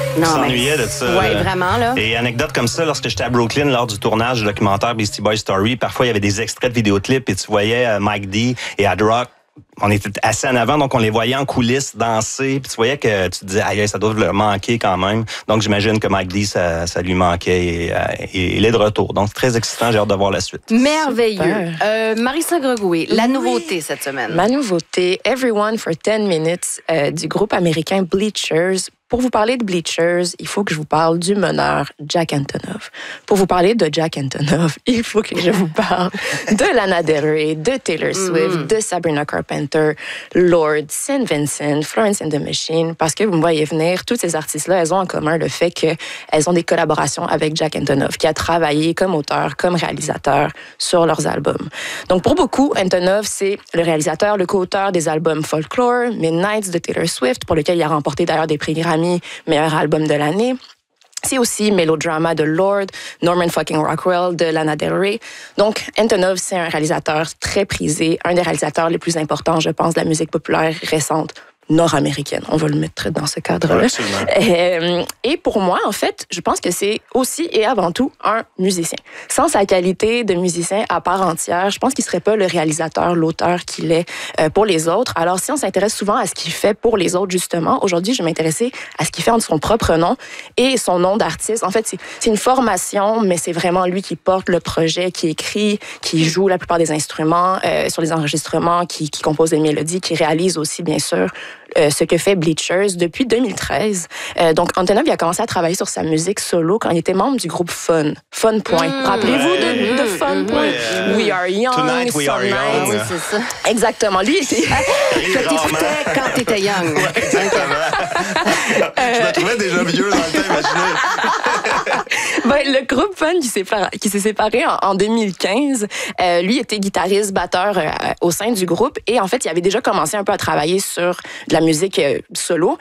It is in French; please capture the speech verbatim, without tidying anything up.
Non, qui s'ennuyait de ça. Oui, là. vraiment, là. Et anecdote comme ça, lorsque j'étais à Brooklyn lors du tournage du documentaire Beastie Boys Story, parfois il y avait des extraits de vidéoclips et tu voyais euh, Mike D et Ad Rock. On était assez en avant, donc on les voyait en coulisses danser. Puis tu voyais que tu te disais, aïe, ça doit leur manquer quand même. Donc j'imagine que Mike D, ça, ça lui manquait et, et il est de retour. Donc c'est très excitant, j'ai hâte de voir la suite. Merveilleux. Euh, Marissa Gregoué, la oui. nouveauté cette semaine. Ma nouveauté, Everyone for ten minutes euh, du groupe américain Bleachers. Pour vous parler de Bleachers, il faut que je vous parle du meneur Jack Antonoff. Pour vous parler de Jack Antonoff, il faut que je vous parle de Lana Del Rey, de Taylor Swift, mm. de Sabrina Carpenter, Lorde, Saint Vincent, Florence and the Machine. Parce que vous me voyez venir, toutes ces artistes-là, elles ont en commun le fait qu'elles ont des collaborations avec Jack Antonoff, qui a travaillé comme auteur, comme réalisateur sur leurs albums. Donc pour beaucoup, Antonoff, c'est le réalisateur, le co-auteur des albums Folklore, Midnights de Taylor Swift, pour lequel il a remporté d'ailleurs des prix Grammy, meilleur album de l'année. C'est aussi Melodrama de Lorde, Norman fucking Rockwell de Lana Del Rey. Donc, Antonoff, c'est un réalisateur très prisé, un des réalisateurs les plus importants, je pense, de la musique populaire récente nord-américaine. On va le mettre dans ce cadre-là. Ouais, et pour moi, en fait, je pense que c'est aussi et avant tout un musicien. Sans sa qualité de musicien à part entière, je pense qu'il ne serait pas le réalisateur, l'auteur qu'il est pour les autres. Alors, si on s'intéresse souvent à ce qu'il fait pour les autres, justement, aujourd'hui, je vais m'intéresser à ce qu'il fait entre son propre nom et son nom d'artiste. En fait, c'est, c'est une formation, mais c'est vraiment lui qui porte le projet, qui écrit, qui joue la plupart des instruments euh, sur les enregistrements, qui, qui compose des mélodies, qui réalise aussi, bien sûr, Euh, ce que fait Bleachers depuis deux mille treize. Euh, donc, Antonoff, il a commencé à travailler sur sa musique solo quand il était membre du groupe Fun. Fun Point. Mmh, Rappelez-vous ouais, de, de Fun mmh, Point? Ouais, We Are Young. Tonight We Are Young. Oui, c'est ça. Exactement. Lui, c'est... que t'écoutais quand t'étais young. Ouais, exactement. Je me trouvais déjà vieux dans le temps, imaginez. Ben, le groupe Fun qui s'est, par... qui s'est séparé en, en deux mille quinze, euh, lui était guitariste, batteur euh, au sein du groupe et en fait, il avait déjà commencé un peu à travailler sur de la musique euh, solo.